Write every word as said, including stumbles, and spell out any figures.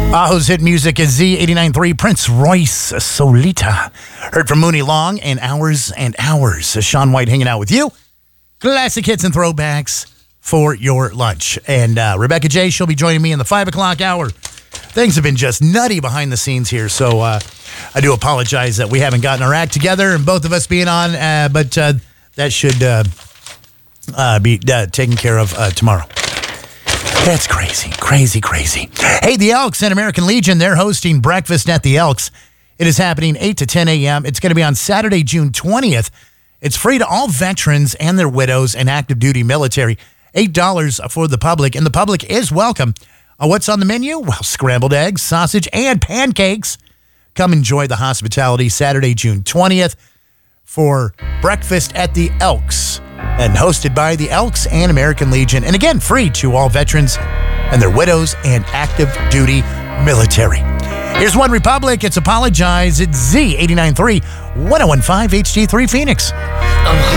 Ajo's hit music is Z eighty-nine point three, Prince Royce, Solita. Heard from Mooney Long and Hours and Hours. Sean White hanging out with you. Classic hits and throwbacks for your lunch. And uh, Rebecca J, she'll be joining me in the five o'clock hour. Things have been just nutty behind the scenes here, so uh, I do apologize that we haven't gotten our act together and both of us being on, uh, but uh, that should uh, uh, be uh, taken care of uh, tomorrow. That's crazy, crazy, crazy. Hey, the Elks and American Legion, they're hosting Breakfast at the Elks. It is happening eight to ten a.m. It's going to be on Saturday, June twentieth. It's free to all veterans and their widows and active duty military. eight dollars for the public, and the public is welcome. Uh, what's on the menu? Well, scrambled eggs, sausage, and pancakes. Come enjoy the hospitality Saturday, June twentieth for Breakfast at the Elks, and hosted by the Elks and American Legion. And again, free to all veterans and their widows and active duty military. Here's One Republic. It's Apologize. It's Z eighty-nine point three, ten fifteen H D three Phoenix. I'm